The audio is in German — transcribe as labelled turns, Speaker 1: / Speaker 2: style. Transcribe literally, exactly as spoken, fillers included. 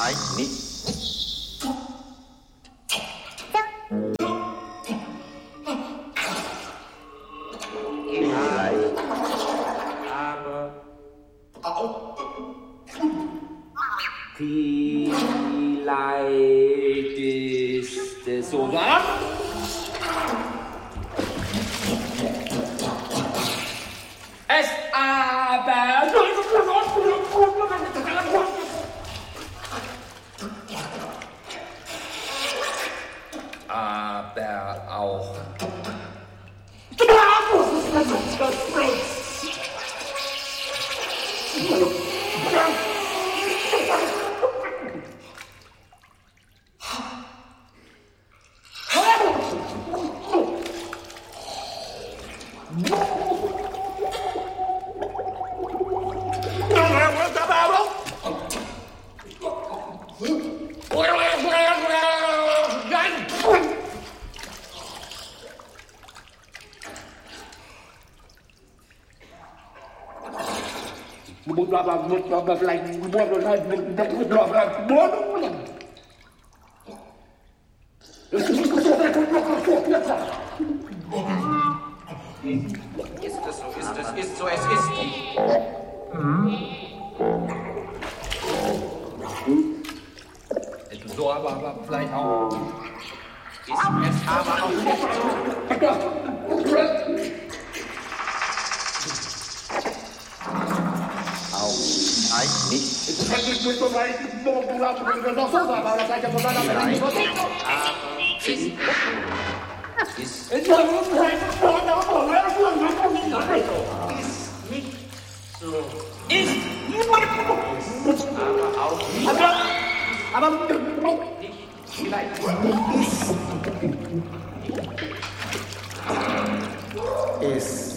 Speaker 1: Nein, nicht. Vielleicht, aber vielleicht ist es sogar. Es aber. Aber auch. Ist es so, ist es, ist so, es ist. Ist so, aber, aber vielleicht auch. Ist es aber auch nicht so. Auch nein, nicht. Ist, ist, ist nicht so. Ist aber auch nicht. Aber, aber nicht vielleicht. Ist.